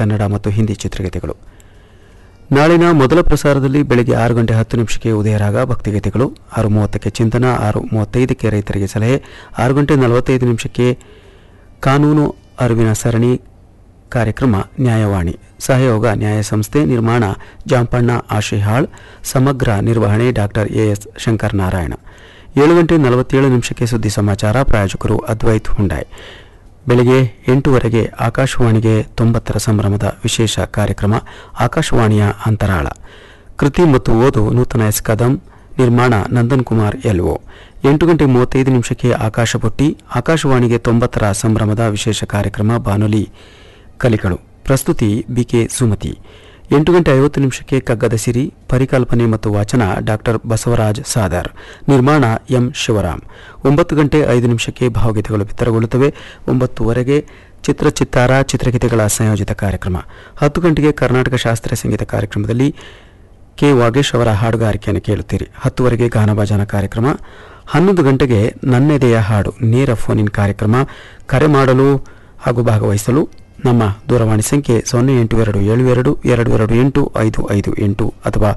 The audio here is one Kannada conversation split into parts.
ಕನ್ನಡ ಮತ್ತು ಹಿಂದಿ ಚಿತ್ರಗೀತೆಗಳು. ನಾಳಿನ ಮೊದಲ ಪ್ರಸಾರದಲ್ಲಿ ಬೆಳಗ್ಗೆ 6 ಗಂಟೆ 10 ನಿಮಿಷಕ್ಕೆ ಉದಯರಾಗ ಭಕ್ತಿಗೀತೆಗಳು, 6:30ಕ್ಕೆ ಚಿಂತನ, 6:35ಕ್ಕೆ ರೈತರಿಗೆ ಸಲಹೆ, 6 ಗಂಟೆ 45 ನಿಮಿಷಕ್ಕೆ ಕಾನೂನು ಅರಿವಿನ ಸರಣಿ ಕಾರ್ಯಕ್ರಮ ನ್ಯಾಯವಾಣಿ, ಸಹಯೋಗ ನ್ಯಾಯ ಸಂಸ್ಥೆ, ನಿರ್ಮಾಣ ಜಾಂಪಣ್ಣ ಆಶಿಹಾಳ್, ಸಮಗ್ರ ನಿರ್ವಹಣೆ ಡಾಕ್ಟರ್ ಎಎಸ್ ಶಂಕರನಾರಾಯಣ. 7 ಗಂಟೆ 47 ನಿಮಿಷಕ್ಕೆ ಸುದ್ದಿ ಸಮಾಚಾರ, ಪ್ರಾಯೋಜಕರು ಅದ್ವೈತ್ ಹುಂಡಾಯ್. ಬೆಳಗ್ಗೆ 8 ಆಕಾಶವಾಣಿಗೆ 90ರ ಸಂಭ್ರಮದ ವಿಶೇಷ ಕಾರ್ಯಕ್ರಮ ಆಕಾಶವಾಣಿಯ ಅಂತರಾಳ, ಕೃತಿ ಮತ್ತು ಓದು ನೂತನ ಎಸ್ ಕದಂ, ನಿರ್ಮಾಣ ನಂದನ್ ಕುಮಾರ್ ಎಲ್ಒ. 8 ಗಂಟೆ 35 ನಿಮಿಷಕ್ಕೆ ಆಕಾಶಬುಟ್ಟಿ, ಆಕಾಶವಾಣಿಗೆ 90ರ ಸಂಭ್ರಮದ ವಿಶೇಷ ಕಾರ್ಯಕ್ರಮ ಬಾನುಲಿ ಕಲಿಗಳು, ಪ್ರಸ್ತುತಿ ಬಿಕೆ ಸುಮತಿ. 8 ಗಂಟೆ 50 ನಿಮಿಷಕ್ಕೆ ಕಗ್ಗದ ಸಿರಿ, ಪರಿಕಲ್ಪನೆ ಮತ್ತು ವಾಚನ ಡಾಕ್ಟರ್ ಬಸವರಾಜ್ ಸಾದರ್, ನಿರ್ಮಾಣ ಎಂ ಶಿವರಾಮ್. 9 ಗಂಟೆ 5 ನಿಮಿಷಕ್ಕೆ ಭಾವಗೀತೆಗಳು ಬಿತ್ತರಗೊಳ್ಳುತ್ತವೆ. 9:15 ಚಿತ್ರಚಿತ್ತಾರ ಚಿತ್ರಗೀತೆಗಳ ಸಂಯೋಜಿತ ಕಾರ್ಯಕ್ರಮ. 10 ಗಂಟೆಗೆ ಕರ್ನಾಟಕ ಶಾಸ್ತ್ರೀಯ ಸಂಗೀತ ಕಾರ್ಯಕ್ರಮದಲ್ಲಿ ಕೆ ವಾಗೇಶ್ ಅವರ ಹಾಡುಗಾರಿಕೆಯನ್ನು ಕೇಳುತ್ತೀರಿ. 10:00 ಗಾನಭಜನ ಕಾರ್ಯಕ್ರಮ. 11 ಗಂಟೆಗೆ ನನ್ನೆದೆಯ ಹಾಡು ನೇರ ಫೋನ್ ಇನ್ ಕಾರ್ಯಕ್ರಮ. ಕರೆ ಮಾಡಲು ಹಾಗೂ ಭಾಗವಹಿಸಲು ನಮ್ಮ ದೂರವಾಣಿ ಸಂಖ್ಯೆ 08172228558 ಅಥವಾ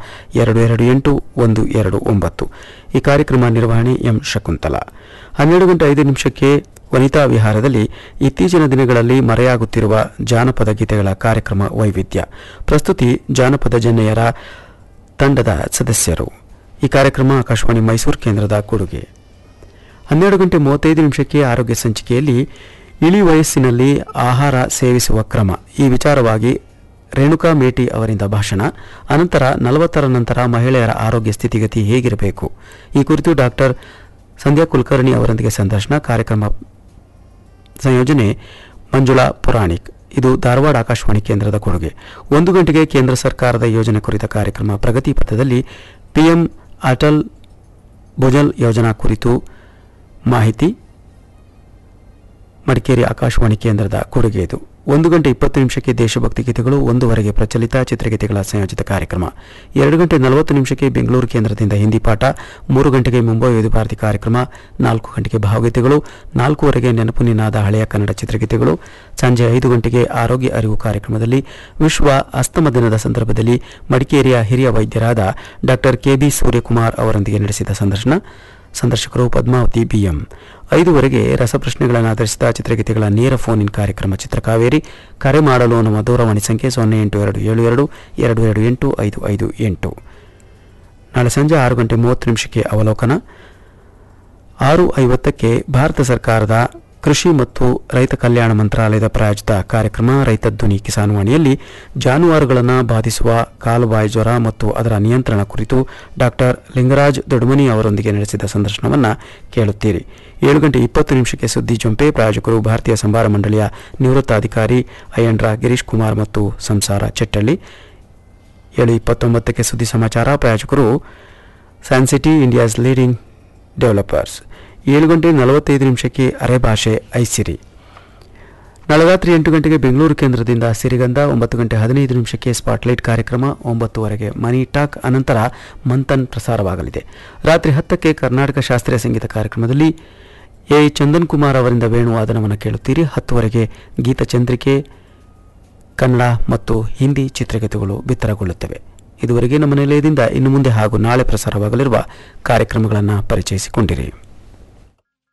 228129. ಈ ಕಾರ್ಯಕ್ರಮ ನಿರ್ವಹಣೆ ಎಂ ಶಕುಂತಲಾ. 12 ಗಂಟೆ 5 ನಿಮಿಷಕ್ಕೆ ವನಿತಾ ವಿಹಾರದಲ್ಲಿ ಇತ್ತೀಚಿನ ದಿನಗಳಲ್ಲಿ ಮರೆಯಾಗುತ್ತಿರುವ ಜಾನಪದ ಗೀತೆಗಳ ಕಾರ್ಯಕ್ರಮ ವೈವಿಧ್ಯ, ಪ್ರಸ್ತುತಿ ಜಾನಪದ ಜನ್ನೆಯರ ತಂಡದ ಸದಸ್ಯರು. ಈ ಕಾರ್ಯಕ್ರಮ ಆಕಾಶವಾಣಿ ಮೈಸೂರು ಕೇಂದ್ರದ ಕೊಡುಗೆ. 12 ಗಂಟೆ 35 ನಿಮಿಷಕ್ಕೆ ಆರೋಗ್ಯ ಸಂಚಿಕೆಯಲ್ಲಿ ಇಳಿ ವಯಸ್ಸಿನಲ್ಲಿ ಆಹಾರ ಸೇವಿಸುವ ಕ್ರಮ, ಈ ವಿಚಾರವಾಗಿ ರೇಣುಕಾ ಮೇಟಿ ಅವರಿಂದ ಭಾಷಣ. ಅನಂತರ 40ರ ನಂತರ ಮಹಿಳೆಯರ ಆರೋಗ್ಯ ಸ್ಥಿತಿಗತಿ ಹೇಗಿರಬೇಕು, ಈ ಕುರಿತು ಡಾಕ್ಟರ್ ಸಂಧ್ಯಾ ಕುಲಕರ್ಣಿ ಅವರೊಂದಿಗೆ ಸಂದರ್ಶನ. ಕಾರ್ಯಕ್ರಮ ಸಂಯೋಜನೆ ಮಂಜುಳಾ ಪುರಾಣಿಕ್. ಇದು ಧಾರವಾಡ ಆಕಾಶವಾಣಿ ಕೇಂದ್ರದ ಕೊಡುಗೆ. 1 ಗಂಟೆಗೆ ಕೇಂದ್ರ ಸರ್ಕಾರದ ಯೋಜನೆ ಕುರಿತ ಕಾರ್ಯಕ್ರಮ ಪ್ರಗತಿ ಪಥದಲ್ಲಿ ಪಿಎಂ ಅಟಲ್ ಭುಜಲ್ ಯೋಜನಾ ಕುರಿತು ಮಾಹಿತಿ, ಮಡಿಕೇರಿ ಆಕಾಶವಾಣಿ ಕೇಂದ್ರದ ಕೊಡುಗೆ ಇದು. 1 ಗಂಟೆ 20 ನಿಮಿಷಕ್ಕೆ ದೇಶಭಕ್ತಿ ಗೀತೆಗಳು, 1:15 ಪ್ರಚಲಿತ ಚಿತ್ರಗೀತೆಗಳ ಸಂಯೋಜಿತ ಕಾರ್ಯಕ್ರಮ. 2 ಗಂಟೆ 40 ನಿಮಿಷಕ್ಕೆ ಬೆಂಗಳೂರು ಕೇಂದ್ರದಿಂದ ಹಿಂದಿ ಪಾಠ. 3 ಗಂಟೆಗೆ ಮುಂಬೈ ವಿವಿಧ ಭಾರತಿ ಕಾರ್ಯಕ್ರಮ. 4 ಗಂಟೆಗೆ ಭಾವಗೀತೆಗಳು. 4:15 ನೆನಪು ನಿನಾದ ಹಳೆಯ ಕನ್ನಡ ಚಿತ್ರಗೀತೆಗಳು. ಸಂಜೆ 5 ಗಂಟೆಗೆ ಆರೋಗ್ಯ ಅರಿವು ಕಾರ್ಯಕ್ರಮದಲ್ಲಿ ವಿಶ್ವ ಅಸ್ತಮ ದಿನದ ಸಂದರ್ಭದಲ್ಲಿ ಮಡಿಕೇರಿಯ ಹಿರಿಯ ವೈದ್ಯರಾದ ಡಾಕ್ಟರ್ ಕೆಬಿ ಸೂರ್ಯಕುಮಾರ್ ಅವರೊಂದಿಗೆ ನಡೆಸಿದ ಸಂದರ್ಶನ. ಸಂದರ್ಶಕರು ಪದ್ಮಾವತಿ ಬಿಎಂ. 5:00 ರಸಪ್ರಶ್ನೆಗಳನ್ನು ಆಧರಿಸಿದ ಚಿತ್ರಗೀತೆಗಳ ನೇರ ಫೋನ್ ಇನ್ ಕಾರ್ಯಕ್ರಮ ಚಿತ್ರಕಾವೇರಿ. ಕರೆ ಮಾಡಲು ನಮ್ಮ ದೂರವಾಣಿ ಸಂಖ್ಯೆ 08222228558. ನಾಳೆ ಸಂಜೆ 6 ಗಂಟೆ 30 ನಿಮಿಷಕ್ಕೆ ಅವಲೋಕನ. 6:50ಕ್ಕೆ ಭಾರತ ಸರ್ಕಾರದ ಕೃಷಿ ಮತ್ತು ರೈತ ಕಲ್ಯಾಣ ಮಂತ್ರಾಲಯದ ಪ್ರಾಯೋಜಿತ ಕಾರ್ಯಕ್ರಮ ರೈತ ಧ್ವನಿ ಕಿಸಾನ್ ವಾಣಿಯಲ್ಲಿ ಜಾನುವಾರುಗಳನ್ನು ಬಾಧಿಸುವ ಕಾಲುಬಾಯಿ ಜ್ವರ ಮತ್ತು ಅದರ ನಿಯಂತ್ರಣ ಕುರಿತು ಡಾಕ್ಟರ್ ಲಿಂಗರಾಜ್ ದೊಡ್ಮನಿ ಅವರೊಂದಿಗೆ ನಡೆಸಿದ ಸಂದರ್ಶನವನ್ನು ಕೇಳುತ್ತೀರಿ. 7 ಗಂಟೆ 20 ನಿಮಿಷಕ್ಕೆ ಸುದ್ದಿ ಜೊಂಪೆ, ಪ್ರಾಯೋಜಕರು ಭಾರತೀಯ ಸಂಭಾರ ಮಂಡಳಿಯ ನಿವೃತ್ತ ಅಧಿಕಾರಿ ಅಯ್ಯಂಡ್ರ ಗಿರೀಶ್ ಕುಮಾರ್ ಮತ್ತು ಸಂಸಾರ ಚೆಟ್ಟಳ್ಳಿ. 7:29ಕ್ಕೆ ಸುದ್ದಿ ಸಮಾಚಾರ, ಪ್ರಾಯೋಜಕರು ಸ್ಯಾನ್ಸಿಟಿ ಇಂಡಿಯಾಸ್ ಲೀಡಿಂಗ್ ಡೆವಲಪರ್ಸ್. 7 ಗಂಟೆ 45 ನಿಮಿಷಕ್ಕೆ ಅರೆಭಾಷೆ ಐಸಿರಿ. ನಾಳೆ ರಾತ್ರಿ 8 ಗಂಟೆಗೆ ಬೆಂಗಳೂರು ಕೇಂದ್ರದಿಂದ ಸಿರಿಗಂಧ. 9 ಗಂಟೆ 15 ನಿಮಿಷಕ್ಕೆ ಸ್ಪಾಟ್ಲೈಟ್ ಕಾರ್ಯಕ್ರಮ. 9:15 ಮನಿ ಟಾಕ್, ಅನಂತರ ಮಂಥನ್ ಪ್ರಸಾರವಾಗಲಿದೆ. ರಾತ್ರಿ 10ಕ್ಕೆ ಕರ್ನಾಟಕ ಶಾಸ್ತ್ರೀಯ ಸಂಗೀತ ಕಾರ್ಯಕ್ರಮದಲ್ಲಿ ಎ ಚಂದನ್ ಕುಮಾರ್ ಅವರಿಂದ ವೇಣುವಾದನವನ್ನು ಕೇಳುತ್ತೀರಿ. 10:00 ಗೀತಚಂದ್ರಿಕೆ ಕನ್ನಡ ಮತ್ತು ಹಿಂದಿ ಚಿತ್ರಗೀತೆಗಳು ಬಿತ್ತರಗೊಳ್ಳುತ್ತವೆ. ಇದುವರೆಗೆ ನಮ್ಮ ನಿಲಯದಿಂದ ಇನ್ನು ಮುಂದೆ ಹಾಗೂ ನಾಳೆ ಪ್ರಸಾರವಾಗಲಿರುವ ಕಾರ್ಯಕ್ರಮಗಳನ್ನು ಪರಿಚಯಿಸಿಕೊಂಡಿರಿ.